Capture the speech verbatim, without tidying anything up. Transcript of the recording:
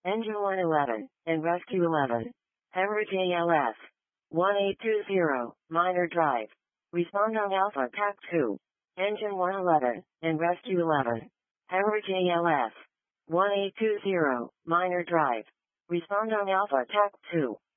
Engine one eleven, and Rescue eleven. Hemorrhage A L S. one eight two zero, minor drive. Respond on Alpha T A C two. Engine one eleven, and Rescue eleven. Hemorrhage A L S. one eight two zero, minor drive. Respond on Alpha T A C two.